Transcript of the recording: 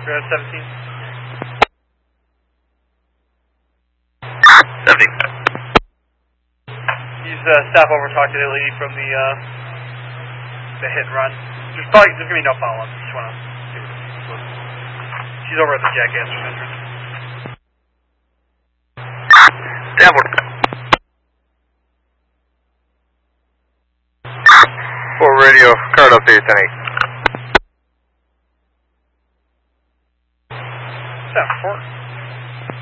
Grab 17. 70. He's stop over and talk to the lady from the hit and run. There's gonna be no follow-up. Just wanna see what she's over at the Jackass entrance. Downward. 4 radio, card update 10-8. 7-4.